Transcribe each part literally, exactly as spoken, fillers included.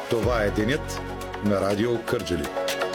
Това е денят на Радио Кърджали.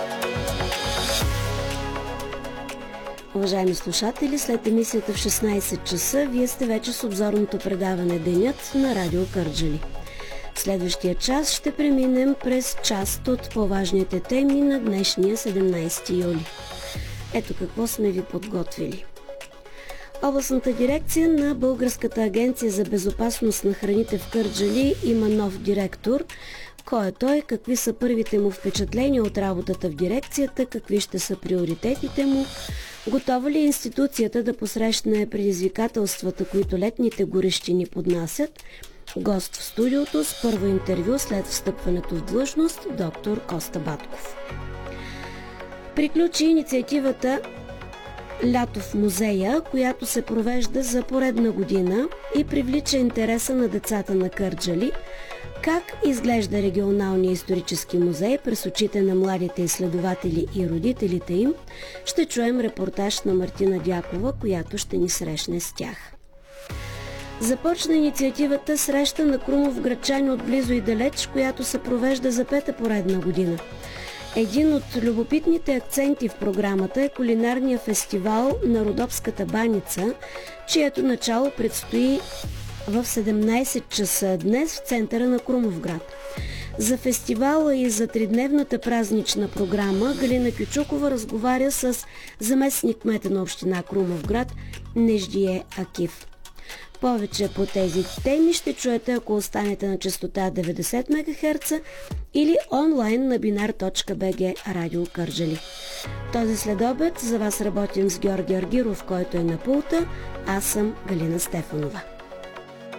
Уважаеми слушатели, след емисията в шестнайсет часа, вие сте вече с обзорното предаване Денят на Радио Кърджали. В следващия час ще преминем през част от по-важните теми на днешния седемнайсети юли. Ето какво сме ви подготвили. Областната дирекция на Българската агенция за безопасност на храните в Кърджали има нов директор. Кой е той, какви са първите му впечатления от работата в дирекцията, какви ще са приоритетите му, готова ли е институцията да посрещне предизвикателствата, които летните горещини поднасят. Гост в студиото с първо интервю след встъпването в длъжност доктор Коста Батков. Приключи инициативата Лято в музея, която се провежда за поредна година и привлича интереса на децата на Кърджали. Как изглежда регионалния исторически музей през очите на младите изследователи и родителите им, ще чуем репортаж на Мартина Дякова, която ще ни срещне с тях. Започна инициативата Среща на крумовградчани от близо и далеч, която се провежда за пета поредна година. Един от любопитните акценти в програмата е кулинарния фестивал на Родопската баница, чието начало предстои в седемнайсет часа днес в центъра на Крумовград. За фестивала и за тридневната празнична програма Галина Кючукова разговаря с заместник-кмета на община Крумовград Неждие Акиф. Повече по тези теми ще чуете, ако останете на честота деветдесет мегахерца или онлайн на binar точка би джи Радио Кърджали. Този следобед за вас работим с Георги Аргиров, който е на пулта. Аз съм Галина Стефанова.